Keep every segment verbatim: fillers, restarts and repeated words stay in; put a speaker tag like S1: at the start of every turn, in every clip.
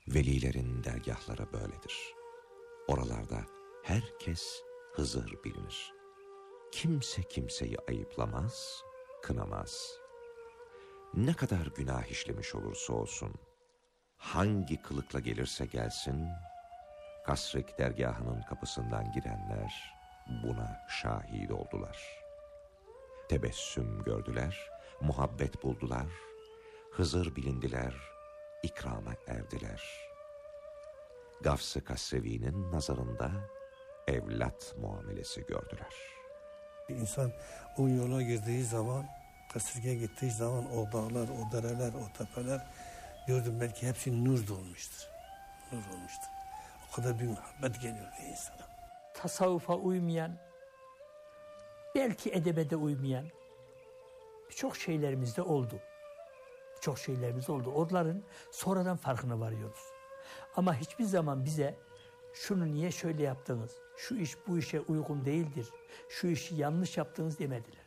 S1: Velilerin dergahları böyledir. Oralarda herkes Hızır bilinir. Kimse kimseyi ayıplamaz, kınamaz. Ne kadar günah işlemiş olursa olsun, hangi kılıkla gelirse gelsin, Kasrik dergahının kapısından girenler buna şahit oldular. Tebessüm gördüler, muhabbet buldular, Hızır bilindiler, ikrama erdiler. Gavs-ı Kasrevi'nin nazarında evlat muamelesi gördüler.
S2: İnsan o yola girdiği zaman, Kasrik'e gittiği zaman o dağlar, o dereler, o tepeler gördüm, belki hepsi nur dolmuştur. Nur olmuştur. O kadar bir muhabbet geliyordu insana.
S3: Tasavvufa uymayan, belki edebede uymayan birçok şeylerimiz de oldu. Birçok şeylerimiz oldu. Onların sonradan farkına varıyoruz. Ama hiçbir zaman bize şunu niye şöyle yaptınız, şu iş bu işe uygun değildir, şu işi yanlış yaptınız demediler.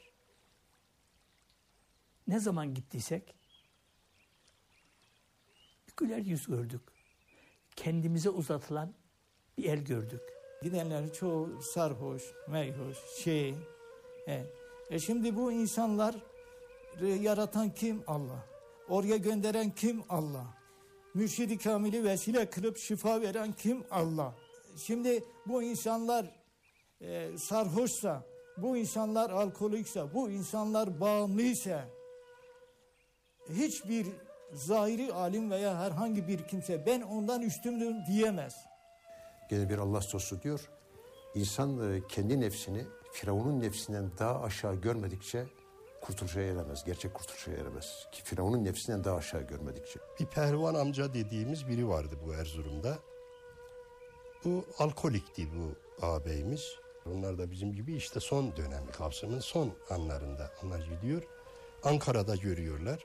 S3: Ne zaman gittiysek bir güler yüz gördük. Kendimize uzatılan bir el gördük.
S4: Gidenler çoğu sarhoş, meyhoş, şey. E, e şimdi bu insanlar yaratan kim? Allah. Oraya gönderen kim? Allah. Mürşid-i Kamil'i vesile kılıp şifa veren kim? Allah. Şimdi bu insanlar e, sarhoşsa, bu insanlar alkolikse, bu insanlar bağımlıysa, hiçbir zahiri alim veya herhangi bir kimse ben ondan üstündüm diyemez.
S5: Gene bir Allah dostu diyor, insan kendi nefsini Firavun'un nefsinden daha aşağı görmedikçe kurtuluşa eremez, gerçek kurtuluşa eremez. Ki Firavun'un nefsinden daha aşağı görmedikçe.
S6: Bir pehlivan amca dediğimiz biri vardı bu Erzurum'da. Bu alkolikti bu ağabeyimiz. Onlar da bizim gibi işte son dönemi, Gavs'ın son anlarında onlar gidiyor. Ankara'da görüyorlar.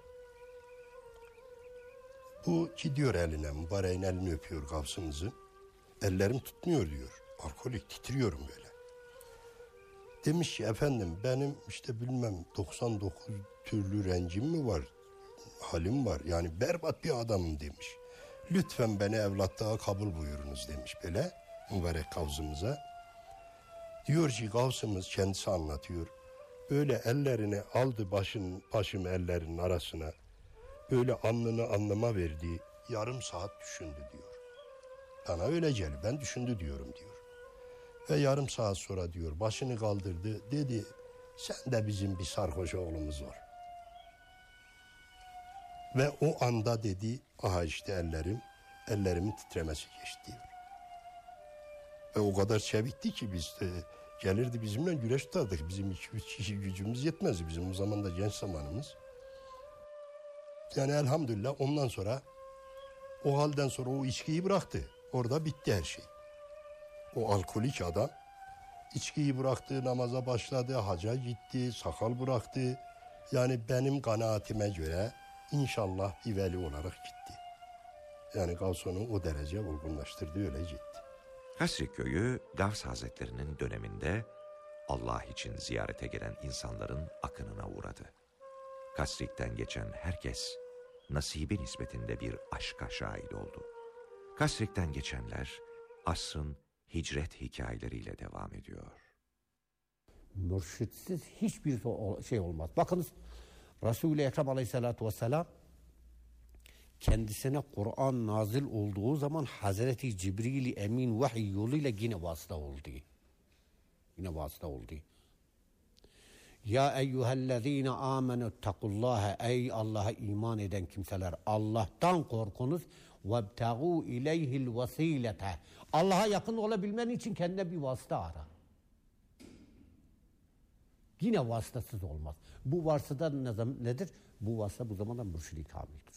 S6: Bu gidiyor eline, mübareğin elini öpüyor Gavs'ımızı. Ellerim tutmuyor diyor. Alkolik, titriyorum böyle. Demiş ki efendim benim işte bilmem doksan dokuz türlü rencim mi var, halim var. Yani berbat bir adamım demiş. Lütfen beni evlatlığa kabul buyurunuz demiş böyle mübarek Gavs'ımıza. Diyor ki Gavs'ımız kendisi anlatıyor. Böyle ellerini aldı başın, başım ellerinin arasına. Böyle alnını alnıma verdi. Yarım saat düşündü diyor. Bana öyle geliyor, ben düşündü diyorum diyor. Ve yarım saat sonra diyor başını kaldırdı. Dedi sen de bizim bir sarhoş oğlumuz var. Ve o anda dedi aha işte ellerim, ellerimin titremesi geçti diyor. Ve o kadar çevikti ki biz de gelirdi bizimle güreş tutardık. Bizim iki üç kişi gücümüz yetmezdi bizim o zaman da genç zamanımız. Yani elhamdülillah ondan sonra o halden sonra o içkiyi bıraktı. Orada bitti her şey. O alkolik adam içkiyi bıraktı, namaza başladı, hacca gitti, sakal bıraktı. Yani benim kanaatime göre inşallah bir veli olarak gitti. Yani Gavs onu o derece olgunlaştırdı, öyle gitti.
S1: Kasrik köyü Gavs Hazretleri'nin döneminde Allah için ziyarete gelen insanların akınına uğradı. Kasrik'ten geçen herkes nasibi nispetinde bir aşka şahit oldu. Kasrik'ten geçenler asrın hicret hikayeleriyle devam ediyor.
S7: Mürşitsiz hiçbir şey olmaz. Bakınız Resul-i Ekrem Aleyhisselatü Vesselam kendisine Kur'an nazil olduğu zaman Hazreti Cibril-i Emin vahiy yoluyla yine vasıta oldu. Yine vasıta oldu. Ya eyyühellezine amenüttekullaha, ey Allah'a iman eden kimseler, Allah'tan korkunuz. Vebtagû ileyhil vesilete, Allah'a yakın olabilmen için kendine bir vasıta ara. Yine vasıtasız olmaz. Bu vasıta nedir? Bu vasıta bu zamanda mürşid-i kamildir.